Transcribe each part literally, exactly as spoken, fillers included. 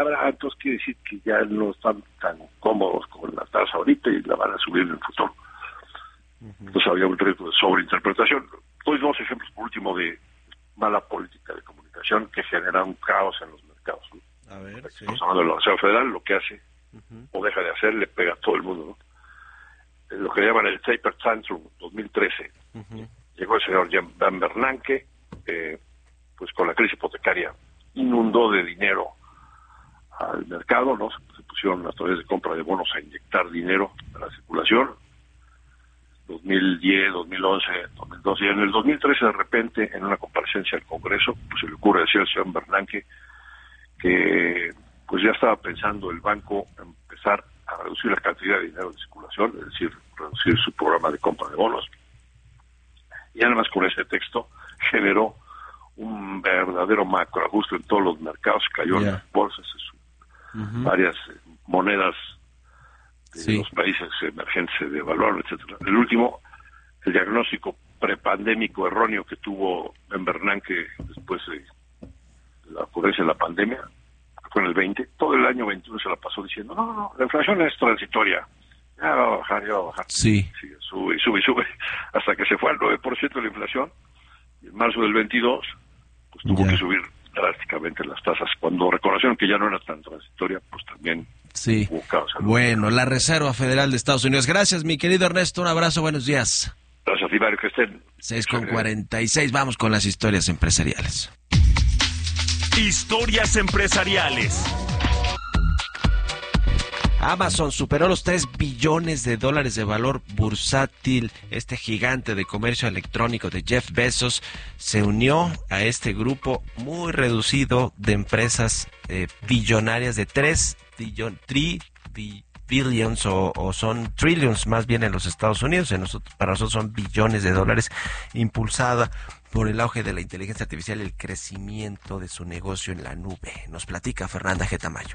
Entonces quiere decir que ya no están tan cómodos con la tasa ahorita y la van a subir en el futuro. Uh-huh. Entonces había un riesgo de sobreinterpretación. Doy dos ejemplos, por último, de mala política de comunicación que genera un caos en los mercados, ¿no? A ver, sí. Estamos hablando de la Reserva Federal, lo que hace uh-huh. o deja de hacer le pega a todo el mundo, ¿no? Lo que llaman el Taper Tantrum dos mil trece. Uh-huh. Llegó el señor Jan Bernanke, eh, pues con la crisis hipotecaria inundó de dinero al mercado, ¿no? Se pusieron a través de compra de bonos a inyectar dinero a la circulación. dos mil diez, dos mil once, dos mil doce, y en el dos mil trece de repente, en una comparecencia al Congreso, pues se le ocurre decir al señor Bernanke que pues ya estaba pensando el banco empezar a reducir la cantidad de dinero de circulación, es decir, reducir su programa de compra de bonos. Y además con ese texto generó un verdadero macroajuste en todos los mercados, cayó yeah. en las bolsas, uh-huh. varias monedas de sí. los países emergentes se devaluaron, etcétera. El último, el diagnóstico prepandémico erróneo que tuvo Ben Bernanke después de la ocurrencia de la pandemia, fue en el veinte, todo el año veintiuno se la pasó diciendo, no, no, la inflación es transitoria, ya va a bajar, ya va a bajar. Sí. Sí, sube y sube y sube, hasta que se fue al nueve por ciento de la inflación, y en marzo del veintidós, pues tuvo ya. que subir drásticamente las tasas. Cuando reconocieron que ya no era tan transitoria, pues también sí. hubo caos. Bueno, la Reserva Federal de Estados Unidos. Gracias, mi querido Ernesto, un abrazo, buenos días. Gracias, Ibario, que estén. seis con cuarenta y seis, vamos con las historias empresariales. Historias empresariales. Amazon superó los tres billones de dólares de valor bursátil. Este gigante de comercio electrónico de Jeff Bezos se unió a este grupo muy reducido de empresas eh, billonarias de tres billion, tri, bi, billions o, o son trillions más bien en los Estados Unidos. En nosotros, para nosotros son billones de dólares, impulsada por el auge de la inteligencia artificial y el crecimiento de su negocio en la nube. Nos platica Fernanda G. Tamayo.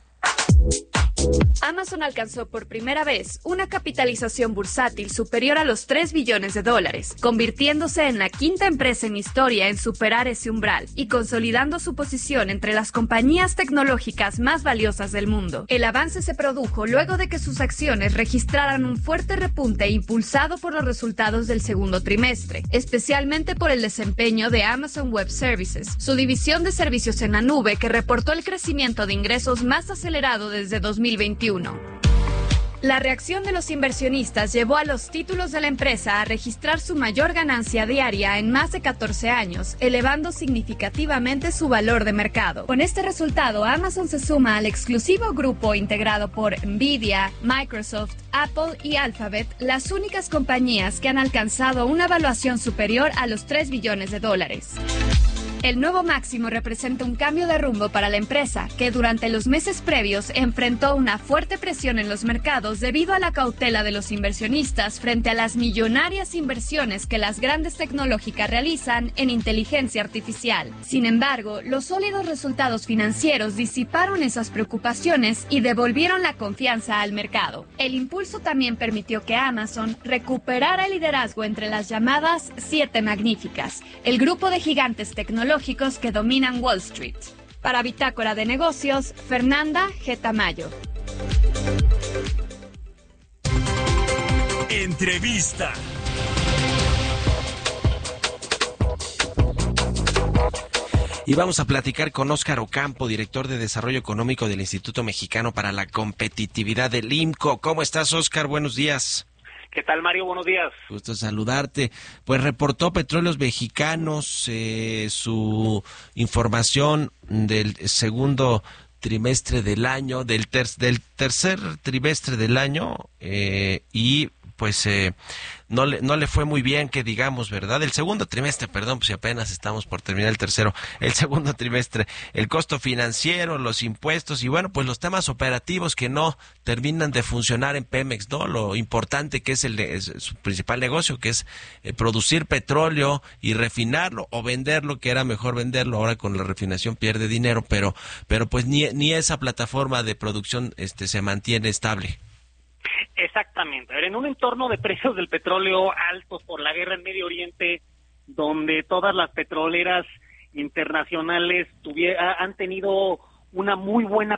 Amazon alcanzó por primera vez una capitalización bursátil superior a los tres billones de dólares, convirtiéndose en la quinta empresa en historia en superar ese umbral y consolidando su posición entre las compañías tecnológicas más valiosas del mundo. El avance se produjo luego de que sus acciones registraran un fuerte repunte impulsado por los resultados del segundo trimestre, especialmente por el desempeño de Amazon Web Services, su división de servicios en la nube que reportó el crecimiento de ingresos más acelerado desde dos mil veintiuno. La reacción de los inversionistas llevó a los títulos de la empresa a registrar su mayor ganancia diaria en más de catorce años, elevando significativamente su valor de mercado. Con este resultado, Amazon se suma al exclusivo grupo integrado por Nvidia, Microsoft, Apple y Alphabet, las únicas compañías que han alcanzado una valuación superior a los tres billones de dólares. El nuevo máximo representa un cambio de rumbo para la empresa, que durante los meses previos enfrentó una fuerte presión en los mercados debido a la cautela de los inversionistas frente a las millonarias inversiones que las grandes tecnológicas realizan en inteligencia artificial. Sin embargo, los sólidos resultados financieros disiparon esas preocupaciones y devolvieron la confianza al mercado. El impulso también permitió que Amazon recuperara el liderazgo entre las llamadas Siete Magníficas, el grupo de gigantes tecnológicos que dominan Wall Street. Para Bitácora de Negocios, Fernanda G. Tamayo. Entrevista. Y vamos a platicar con Óscar Ocampo, director de Desarrollo Económico del Instituto Mexicano para la Competitividad del I M C O. ¿Cómo estás, Óscar? Buenos días. ¿Qué tal, Mario? Buenos días. Gusto saludarte. Pues reportó Petróleos Mexicanos eh, su información del segundo trimestre del año, del, ter del tercer trimestre del año, eh, y pues eh, no le no le fue muy bien, que digamos, ¿verdad? El segundo trimestre, perdón, pues si apenas estamos por terminar el tercero, el segundo trimestre, el costo financiero, los impuestos y bueno, pues los temas operativos que no terminan de funcionar en Pemex, ¿no? Lo importante que es, el es su principal negocio, que es eh, producir petróleo y refinarlo o venderlo, que era mejor venderlo, ahora con la refinación pierde dinero, pero pero pues ni ni esa plataforma de producción este se mantiene estable. Exactamente. A ver, en un entorno de precios del petróleo altos por la guerra en Medio Oriente, donde todas las petroleras internacionales tuviera, han tenido una muy buena